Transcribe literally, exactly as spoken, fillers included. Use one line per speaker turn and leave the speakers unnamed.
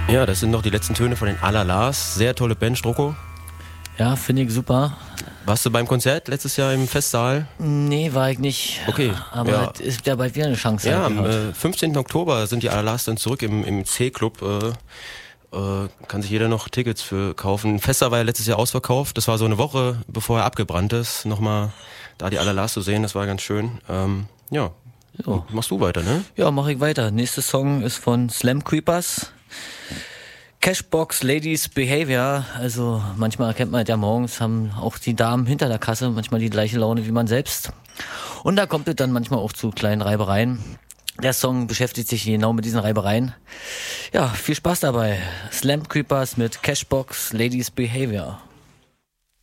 Ja, das sind noch die letzten Töne von den Alalas. Sehr tolle Band, Stroko.
Ja, finde ich super.
Warst du beim Konzert letztes Jahr im Festsaal?
Nee, war ich nicht.
Okay.
Aber
ja.
es ist ja bald wieder eine Chance.
Ja, am äh, fünfzehnten Oktober sind die Alalas dann zurück im, im C-Club. Äh, äh, kann sich jeder noch Tickets für kaufen. Festsaal war ja letztes Jahr ausverkauft. Das war so eine Woche, bevor er abgebrannt ist. Nochmal da die Alalas zu sehen, das war ganz schön. Ähm, ja, so. Machst du weiter, ne?
Ja, mach ich weiter. Nächster Song ist von Slam Creepers. Cashbox Ladies Behavior, also manchmal erkennt man ja morgens, haben auch die Damen hinter der Kasse manchmal die gleiche Laune wie man selbst. Und da kommt es dann manchmal auch zu kleinen Reibereien. Der Song beschäftigt sich genau mit diesen Reibereien. Ja, viel Spaß dabei. Slam Creepers mit Cashbox Ladies Behavior.